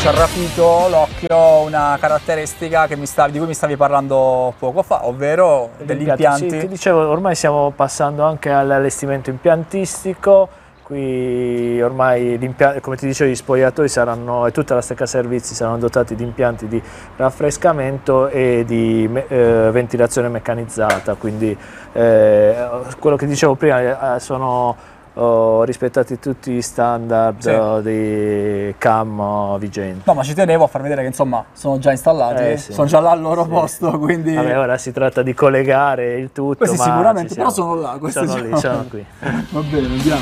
Ci ha rapito l'occhio una caratteristica di cui mi stavi parlando poco fa, ovvero degli impianti. Sì, ti dicevo, ormai stiamo passando anche all'allestimento impiantistico. Qui ormai, come ti dicevo, gli spogliatoi e tutta la stecca servizi saranno dotati di impianti di raffrescamento e di ventilazione meccanizzata, quindi quello che dicevo prima sono rispettati tutti gli standard di CAM vigenti. No, ma ci tenevo a far vedere che insomma sono già installati, Sì, sono già là al loro posto, quindi... Vabbè, ora si tratta di collegare il tutto. Questi ma sicuramente, però sono là, questi sono lì, sono qui. Va bene, andiamo.